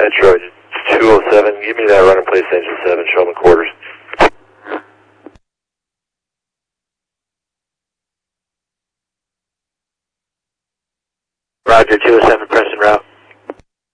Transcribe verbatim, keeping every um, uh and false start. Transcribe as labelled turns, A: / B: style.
A: Metro two oh seven, give me that run and place engine seven, show me quarters. Roger.